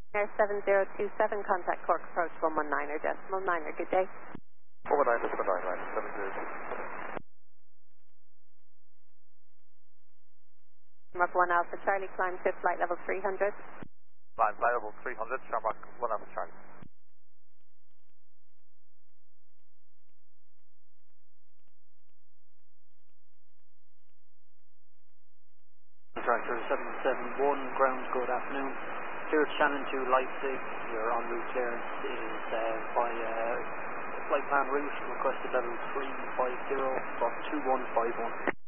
Air 7027, contact Cork approach 119er decimal 9er, good day. 119 decimal 9, right, 70. Mark 1 Alpha Charlie, climb to flight level 300. Climb flight level 300, Shamrock 1 Alpha Charlie. Tractor 771, ground, good afternoon. Clear Shannon to Leipzig, your en route clearance is by flight plan route, requested level 350, bus 2151.